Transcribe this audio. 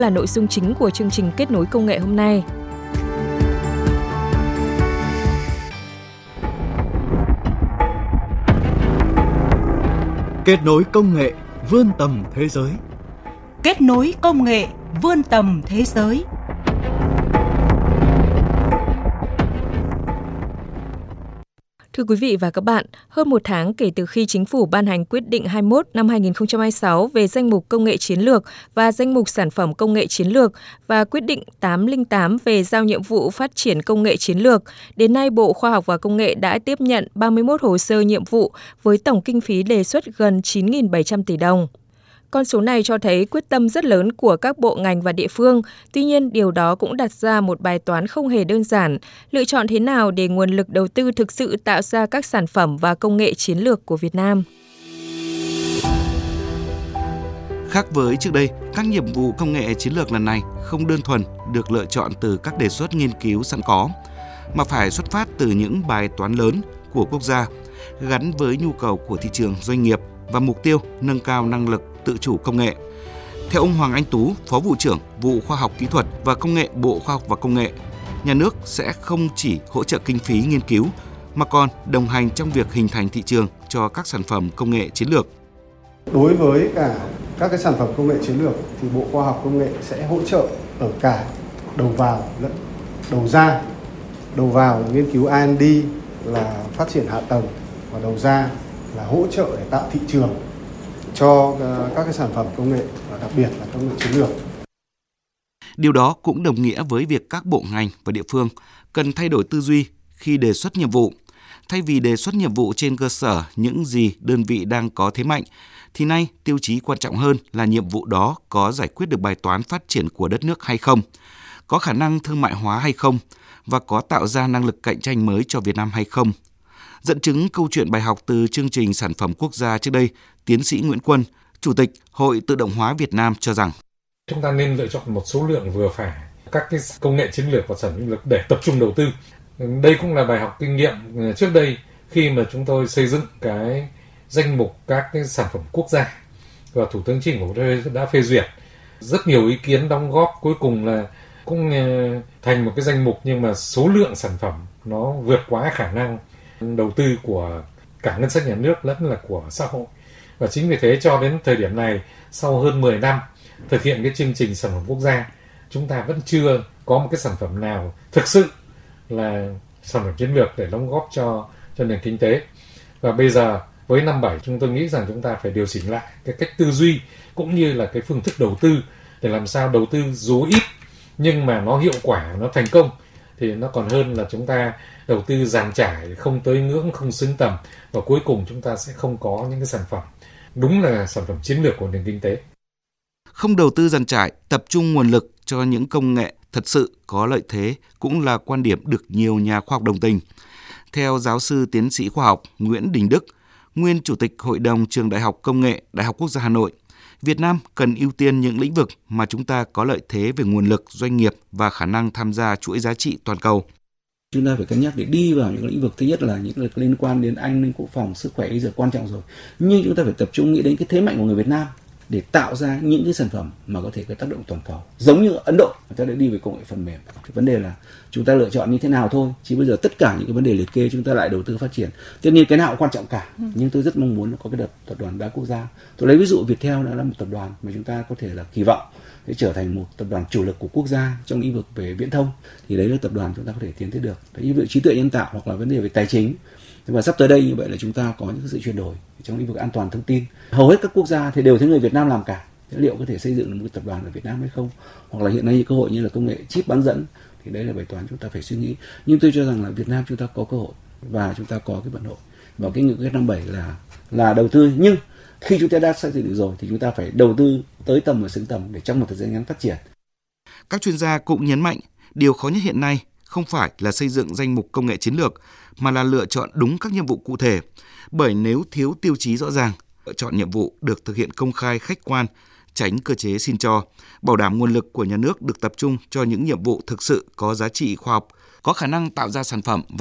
là nội dung chính của chương trình Kết nối công nghệ hôm nay. Kết nối công nghệ vươn tầm thế giới. Kết nối công nghệ vươn tầm thế giới. Thưa quý vị và các bạn, hơn một tháng kể từ khi Chính phủ ban hành quyết định 21 năm 2026 về danh mục công nghệ chiến lược và danh mục sản phẩm công nghệ chiến lược và quyết định 808 về giao nhiệm vụ phát triển công nghệ chiến lược, đến nay Bộ Khoa học và Công nghệ đã tiếp nhận 31 hồ sơ nhiệm vụ với tổng kinh phí đề xuất gần 9.700 tỷ đồng. Con số này cho thấy quyết tâm rất lớn của các bộ ngành và địa phương, tuy nhiên điều đó cũng đặt ra một bài toán không hề đơn giản, lựa chọn thế nào để nguồn lực đầu tư thực sự tạo ra các sản phẩm và công nghệ chiến lược của Việt Nam. Khác với trước đây, các nhiệm vụ công nghệ chiến lược lần này không đơn thuần được lựa chọn từ các đề xuất nghiên cứu sẵn có, mà phải xuất phát từ những bài toán lớn của quốc gia, gắn với nhu cầu của thị trường doanh nghiệp và mục tiêu nâng cao năng lực tự chủ công nghệ. Theo ông Hoàng Anh Tú, Phó Vụ trưởng Vụ Khoa học Kỹ thuật và Công nghệ Bộ Khoa học và Công nghệ, nhà nước sẽ không chỉ hỗ trợ kinh phí nghiên cứu, mà còn đồng hành trong việc hình thành thị trường cho các sản phẩm công nghệ chiến lược. Đối với cả các cái sản phẩm công nghệ chiến lược thì Bộ Khoa học Công nghệ sẽ hỗ trợ ở cả đầu vào lẫn đầu ra. Đầu vào là nghiên cứu R&D, là phát triển hạ tầng, và đầu ra là hỗ trợ để tạo thị trường cho các cái sản phẩm công nghệ, và đặc biệt là công nghệ chiến lược. Điều đó cũng đồng nghĩa với việc các bộ ngành và địa phương cần thay đổi tư duy khi đề xuất nhiệm vụ. Thay vì đề xuất nhiệm vụ trên cơ sở những gì đơn vị đang có thế mạnh, thì nay tiêu chí quan trọng hơn là nhiệm vụ đó có giải quyết được bài toán phát triển của đất nước hay không, có khả năng thương mại hóa hay không, và có tạo ra năng lực cạnh tranh mới cho Việt Nam hay không. Dẫn chứng câu chuyện bài học từ chương trình sản phẩm quốc gia trước đây, tiến sĩ Nguyễn Quân, Chủ tịch Hội Tự động hóa Việt Nam cho rằng chúng ta nên lựa chọn một số lượng vừa phải các cái công nghệ chiến lược và sản phẩm chiến lược để tập trung đầu tư. Đây cũng là bài học kinh nghiệm trước đây khi mà chúng tôi xây dựng cái danh mục các cái sản phẩm quốc gia và Thủ tướng Chính phủ đã phê duyệt. Rất nhiều ý kiến đóng góp, cuối cùng là cũng thành một cái danh mục, nhưng mà số lượng sản phẩm nó vượt quá khả năng đầu tư của cả ngân sách nhà nước lẫn là của xã hội. Và chính vì thế cho đến thời điểm này, sau hơn 10 năm thực hiện cái chương trình sản phẩm quốc gia, chúng ta vẫn chưa có một cái sản phẩm nào thực sự là sản phẩm chiến lược để đóng góp cho nền kinh tế. Và bây giờ với năm 7, chúng tôi nghĩ rằng chúng ta phải điều chỉnh lại cái cách tư duy cũng như là cái phương thức đầu tư để làm sao đầu tư dù ít nhưng mà nó hiệu quả, nó thành công, thì nó còn hơn là chúng ta đầu tư dàn trải, không tới ngưỡng, không xứng tầm, và cuối cùng chúng ta sẽ không có những cái sản phẩm đúng là sản phẩm chiến lược của nền kinh tế. Không đầu tư dàn trải, tập trung nguồn lực cho những công nghệ thật sự có lợi thế cũng là quan điểm được nhiều nhà khoa học đồng tình. Theo giáo sư tiến sĩ khoa học Nguyễn Đình Đức, nguyên Chủ tịch Hội đồng Trường Đại học Công nghệ Đại học Quốc gia Hà Nội, Việt Nam cần ưu tiên những lĩnh vực mà chúng ta có lợi thế về nguồn lực, doanh nghiệp và khả năng tham gia chuỗi giá trị toàn cầu. Chúng ta phải cân nhắc để đi vào những lĩnh vực, thứ nhất là những lĩnh vực liên quan đến an ninh quốc phòng, sức khỏe, y dược quan trọng rồi. Nhưng chúng ta phải tập trung nghĩ đến cái thế mạnh của người Việt Nam để tạo ra những cái sản phẩm mà có thể có tác động toàn cầu. Giống như Ấn Độ, người ta đã đi về công nghệ phần mềm. Cái vấn đề là chúng ta lựa chọn như thế nào thôi. Chứ bây giờ tất cả những cái vấn đề liệt kê chúng ta lại đầu tư phát triển. Tất nhiên cái nào cũng quan trọng cả. Nhưng tôi rất mong muốn có cái tập đoàn đa quốc gia. Tôi lấy ví dụ Viettel đã là một tập đoàn mà chúng ta có thể là kỳ vọng để trở thành một tập đoàn chủ lực của quốc gia trong lĩnh vực về viễn thông. Thì đấy là tập đoàn chúng ta có thể tiến tới được. Đấy, như vậy trí tuệ nhân tạo hoặc là vấn đề về tài chính. Và sắp tới đây như vậy là chúng ta có những sự chuyển đổi trong lĩnh vực an toàn thông tin. Hầu hết các quốc gia thì đều thấy người Việt Nam làm cả. Thế liệu có thể xây dựng được một tập đoàn ở Việt Nam hay không? Hoặc là hiện nay cơ hội như là công nghệ chip bán dẫn, thì đấy là bài toán chúng ta phải suy nghĩ. Nhưng tôi cho rằng là Việt Nam chúng ta có cơ hội và chúng ta có cái vận hội. Và cái nghị quyết 57 là đầu tư. Nhưng khi chúng ta đã xây dựng được rồi thì chúng ta phải đầu tư tới tầm và xứng tầm để trong một thời gian ngắn phát triển. Các chuyên gia cũng nhấn mạnh điều khó nhất hiện nay không phải là xây dựng danh mục công nghệ chiến lược, mà là lựa chọn đúng các nhiệm vụ cụ thể. Bởi nếu thiếu tiêu chí rõ ràng, lựa chọn nhiệm vụ được thực hiện công khai, khách quan, tránh cơ chế xin cho, bảo đảm nguồn lực của nhà nước được tập trung cho những nhiệm vụ thực sự có giá trị khoa học, có khả năng tạo ra sản phẩm và